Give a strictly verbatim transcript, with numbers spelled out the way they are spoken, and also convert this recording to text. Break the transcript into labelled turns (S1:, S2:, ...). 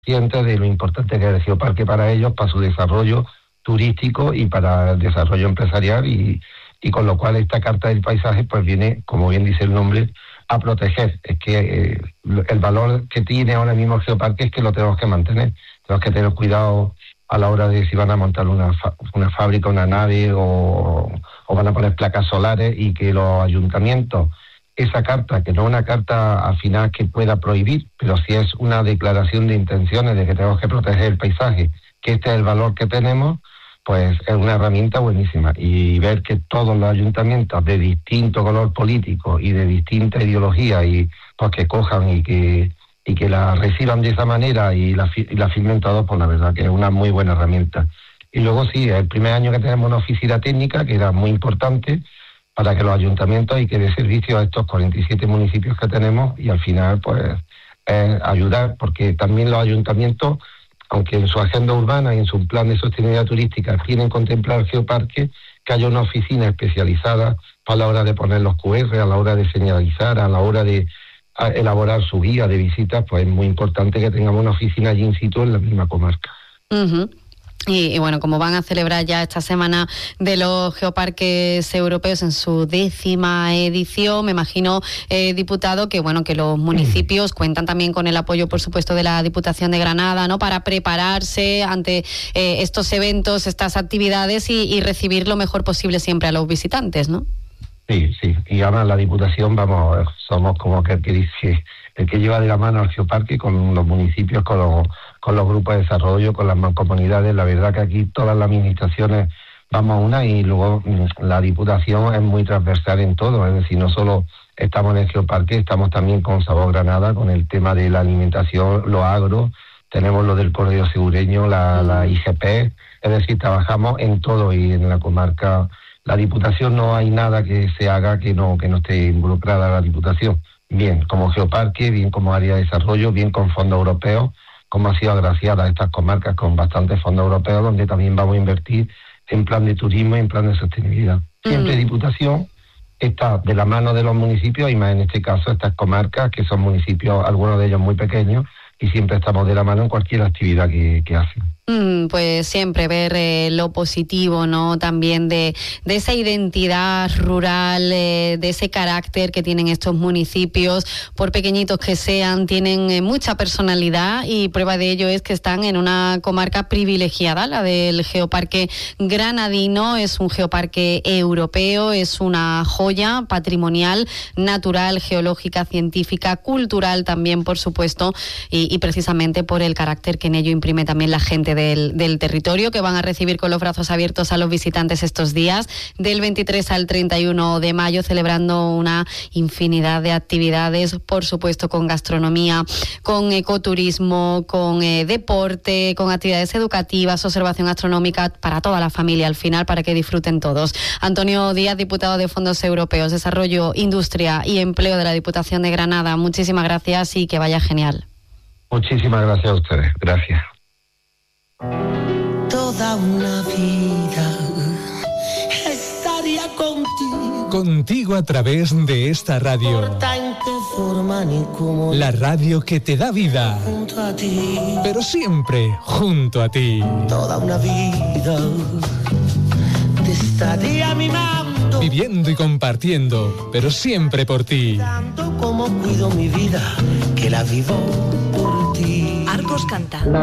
S1: conscientes de lo importante que es el geoparque para ellos, para su desarrollo turístico y para el desarrollo empresarial, y, y con lo cual esta Carta del Paisaje pues viene, como bien dice el nombre, a proteger. Es que eh, el valor que tiene ahora mismo el geoparque es que lo tenemos que mantener. Tenemos que tener cuidado a la hora de si van a montar una, fa- una fábrica, una nave o, o van a poner placas solares, y que los ayuntamientos, esa carta, que no es una carta al final que pueda prohibir, pero sí es una declaración de intenciones de que tenemos que proteger el paisaje, que este es el valor que tenemos, pues es una herramienta buenísima. Y ver que todos los ayuntamientos de distinto color político y de distinta ideología, y pues que cojan y que y que la reciban de esa manera y la, fi- y la firmen todos, pues la verdad que es una muy buena herramienta. Y luego sí, el primer año que tenemos una oficina técnica, que era muy importante para que los ayuntamientos, y que dé servicio a estos cuarenta y siete municipios que tenemos, y al final pues es ayudar, porque también los ayuntamientos, aunque en su agenda urbana y en su plan de sostenibilidad turística quieren contemplar el geoparque, que haya una oficina especializada para la hora de poner los cu erre, a la hora de señalizar, a la hora de a elaborar su guía de visitas, pues es muy importante que tengamos una oficina allí in situ en la misma comarca.
S2: Uh-huh. Y, y bueno, como van a celebrar ya esta semana de los geoparques europeos en su décima edición, me imagino, eh, diputado, que bueno, que los municipios cuentan también con el apoyo, por supuesto, de la Diputación de Granada, ¿no?, para prepararse ante eh, estos eventos, estas actividades, y, y recibir lo mejor posible siempre a los visitantes, ¿no?
S1: Sí, sí, y además la Diputación, vamos, somos como que el que dice, el que lleva de la mano al geoparque con los municipios, con los, con los grupos de desarrollo, con las mancomunidades. La verdad que aquí todas las administraciones vamos a una, y luego la Diputación es muy transversal en todo, es decir, no solo estamos en el geoparque, estamos también con Sabor Granada, con el tema de la alimentación, lo agro, tenemos lo del corredor segureño, la, la I G P, es decir, trabajamos en todo, y en la comarca. La Diputación, no hay nada que se haga que no que no esté involucrada la Diputación. Bien como geoparque, bien como área de desarrollo, bien con fondos europeos, como ha sido agraciada estas comarcas con bastantes fondos europeos, donde también vamos a invertir en plan de turismo y en plan de sostenibilidad. Siempre mm. Diputación está de la mano de los municipios, y más en este caso estas comarcas, que son municipios, algunos de ellos muy pequeños, y siempre estamos de la mano en cualquier actividad que, que hacen.
S2: Mm, pues siempre ver eh, lo positivo, ¿no?, también de, de esa identidad rural, eh, de ese carácter que tienen estos municipios, por pequeñitos que sean, tienen eh, mucha personalidad, y prueba de ello es que están en una comarca privilegiada, la del Geoparque Granadino. Es un geoparque europeo, es una joya patrimonial, natural, geológica, científica, cultural también, por supuesto, y, y precisamente por el carácter que en ello imprime también la gente del, del territorio, que van a recibir con los brazos abiertos a los visitantes estos días, del veintitrés al treinta y uno de mayo, celebrando una infinidad de actividades, por supuesto con gastronomía, con ecoturismo, con eh, deporte, con actividades educativas, observación astronómica, para toda la familia al final, para que disfruten todos. Antonio Díaz, diputado de Fondos Europeos, Desarrollo, Industria y Empleo de la Diputación de Granada, muchísimas gracias y que vaya genial.
S1: Muchísimas gracias a ustedes. Gracias.
S3: Toda una vida estaría contigo.
S4: Contigo a través de esta radio.
S3: Forma ni cómo.
S4: La radio que te da vida.
S3: Junto a ti.
S4: Pero siempre junto a ti.
S3: Toda una vida te estaría mimando.
S4: Viviendo y compartiendo, pero siempre por ti.
S3: Tanto como cuido mi vida, que la vivo por ti.
S5: Arcos canta.